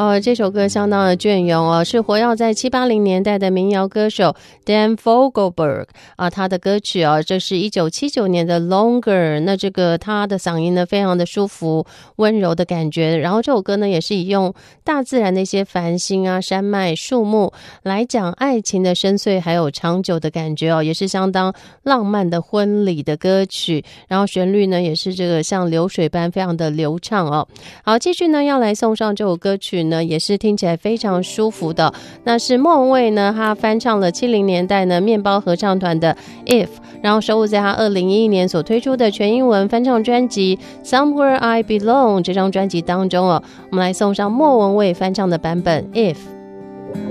这首歌相当的隽永哦，是活跃在7、80年代的民谣歌手 Dan Fogelberg 他的歌曲这是1979年的 Longer。 那这个他的嗓音呢非常的舒服温柔的感觉，然后这首歌呢也是以用大自然的一些繁星山脉树木来讲爱情的深邃还有长久的感觉也是相当浪漫的婚礼的歌曲，然后旋律呢也是这个像流水般非常的流畅好，继续呢要来送上这首歌曲呢也是听起来非常舒服的，那是莫文蔚呢他翻唱了70年代呢面包合唱团的 If， 然后收录在他2011年所推出的全英文翻唱专辑 Somewhere I Belong 这张专辑当中我们来送上莫文蔚翻唱的版本 If。